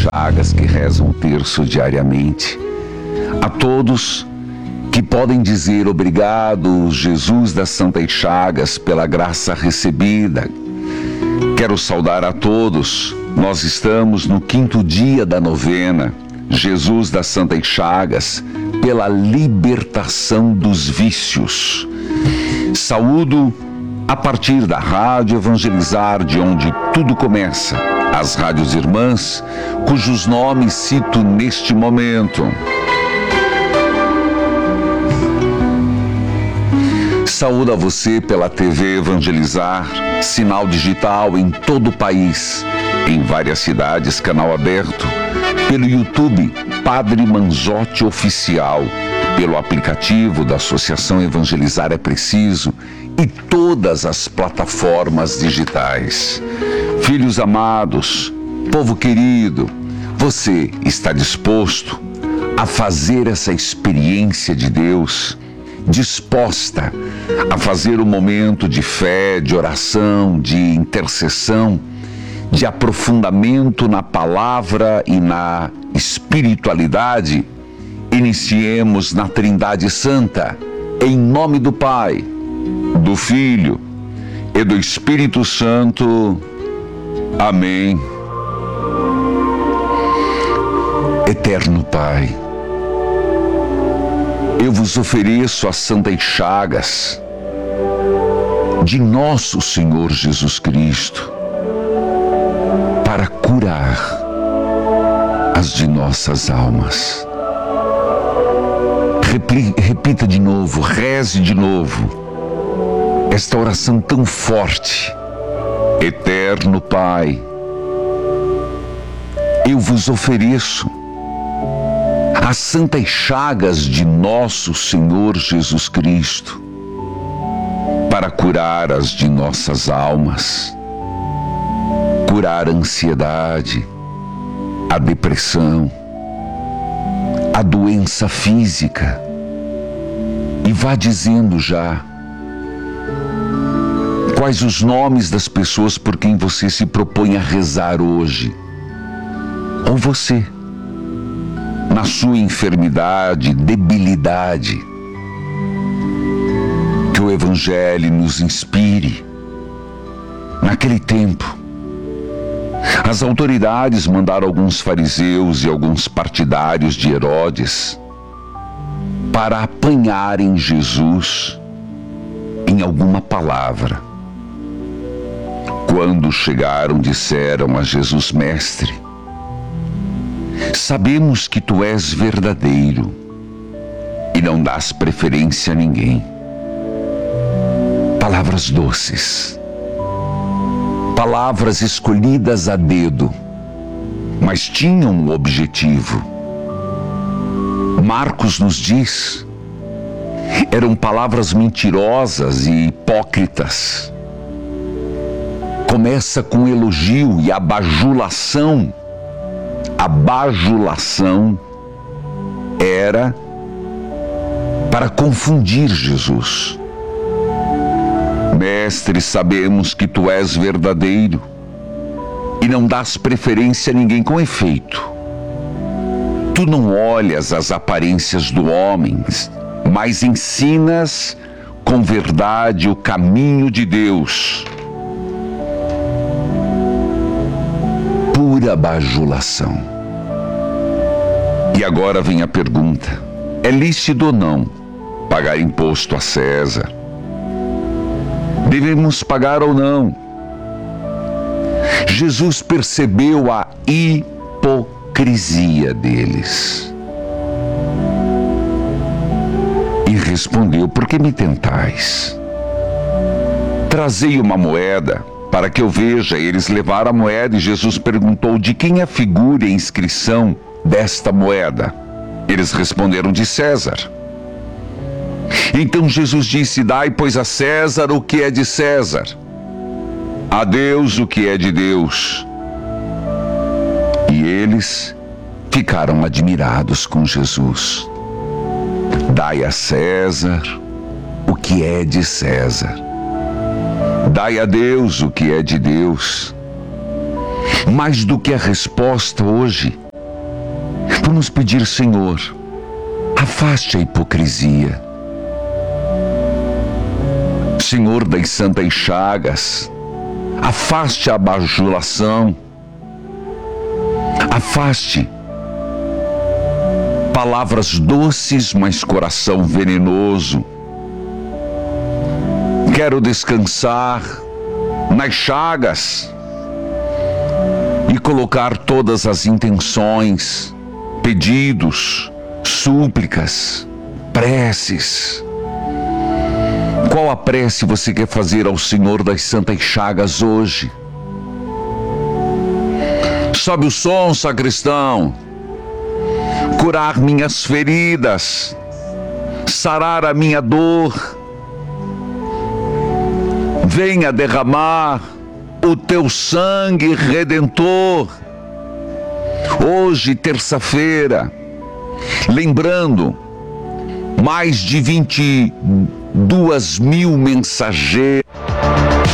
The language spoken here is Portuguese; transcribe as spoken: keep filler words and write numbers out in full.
Chagas que rezam o terço diariamente. A todos que podem dizer obrigado, Jesus das Santas Chagas, pela graça recebida. Quero saudar a todos. Nós estamos no quinto dia da novena, Jesus das Santas Chagas, pela libertação dos vícios. Saúdo a partir da Rádio Evangelizar, de onde tudo começa, as rádios irmãs, cujos nomes cito neste momento. Saúdo a você pela T V Evangelizar, sinal digital em todo o país, em várias cidades, canal aberto, pelo YouTube Padre Manzotti Oficial, pelo aplicativo da Associação Evangelizar é Preciso e todas as plataformas digitais. Filhos amados, povo querido, você está disposto a fazer essa experiência de Deus? Disposta a fazer um momento de fé, de oração, de intercessão, de aprofundamento na palavra e na espiritualidade? Iniciemos na Trindade Santa, em nome do Pai, do Filho e do Espírito Santo. Amém. Eterno Pai, eu vos ofereço as santas chagas de nosso Senhor Jesus Cristo para curar as de nossas almas. Repita de novo, reze de novo esta oração tão forte. Eterno Pai, eu vos ofereço as santas chagas de nosso Senhor Jesus Cristo para curar as de nossas almas, curar a ansiedade, a depressão, a doença física. E vá dizendo já quais os nomes das pessoas por quem você se propõe a rezar hoje. Ou você, na sua enfermidade, debilidade, que o Evangelho nos inspire. Naquele tempo, as autoridades mandaram alguns fariseus e alguns partidários de Herodes para apanharem Jesus em alguma palavra. Quando chegaram, disseram a Jesus: Mestre, sabemos que tu és verdadeiro e não dás preferência a ninguém. Palavras doces, palavras escolhidas a dedo, mas tinham um objetivo. Marcos nos diz, eram palavras mentirosas e hipócritas. Começa com elogio e a bajulação. A bajulação era para confundir Jesus. Mestre, sabemos que tu és verdadeiro e não dás preferência a ninguém. Com efeito, tu não olhas as aparências do homem, mas ensinas com verdade o caminho de Deus. Pura bajulação. E agora vem a pergunta: é lícito ou não pagar imposto a César? Devemos pagar ou não? Jesus percebeu a hipocrisia deles e respondeu: por que me tentais? Trazei uma moeda para que eu veja. Eles levaram a moeda e Jesus perguntou: de quem é a figura e a inscrição desta moeda? Eles responderam: de César. Então Jesus disse: dai, pois, a César o que é de César, a Deus o que é de Deus. E eles ficaram admirados com Jesus. Dai a César o que é de César, dai a Deus o que é de Deus. Mais do que a resposta hoje, vamos pedir, Senhor, afaste a hipocrisia. Senhor das santas chagas, afaste a bajulação, afaste palavras doces, mas coração venenoso. Quero descansar nas chagas e colocar todas as intenções, pedidos, súplicas, preces. Qual a prece você quer fazer ao Senhor das santas chagas hoje? Sobe o som, sacristão. Curar minhas feridas, sarar a minha dor. Venha derramar o teu sangue redentor. Hoje, terça-feira, lembrando, mais de vinte e duas mil mensageiros